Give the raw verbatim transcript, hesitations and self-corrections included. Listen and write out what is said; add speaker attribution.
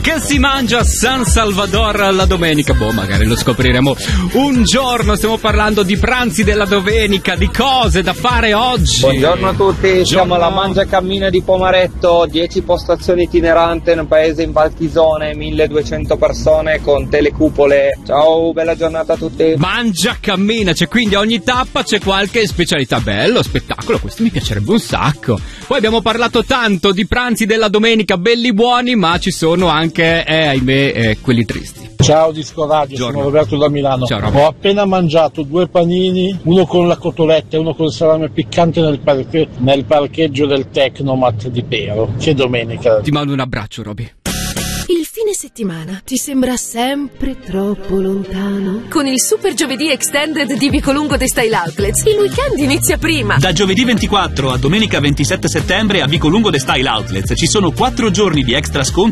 Speaker 1: Che si mangia a San Salvador la domenica? Boh, magari lo scopriremo un giorno. Stiamo parlando di pranzi della domenica, di cose da fare oggi.
Speaker 2: Buongiorno a tutti, siamo alla Mangia Cammina di Pomaretto, dieci postazioni itinerante in un paese in Valtisone, milleduecento persone con telecupole. Ciao, bella giornata a tutti.
Speaker 1: Mangia Cammina, c'è quindi a ogni tappa c'è qualche specialità. Bello, spettacolo, questo mi piacerebbe un sacco. Poi abbiamo parlato tanto di pranzi della domenica, belli buoni, ma ci sono anche, eh, ahimè, eh, quelli tristi.
Speaker 3: Ciao Disco Radio,
Speaker 1: Giorno.
Speaker 3: sono Roberto da Milano.
Speaker 1: Ciao, Roberto.
Speaker 3: Ho appena mangiato due panini, uno con la cotoletta e uno con il salame piccante nel, parche- nel parcheggio del Tecnomat di Pero. Che domenica.
Speaker 1: Ti mando un abbraccio, Roby.
Speaker 4: Il fine settimana ti sembra sempre troppo lontano? Con il Super Giovedì Extended di Vicolungo The Style Outlets, il weekend inizia prima.
Speaker 5: Da giovedì ventiquattro a domenica ventisette settembre a Vicolungo The Style Outlets ci sono quattro giorni di extra sconto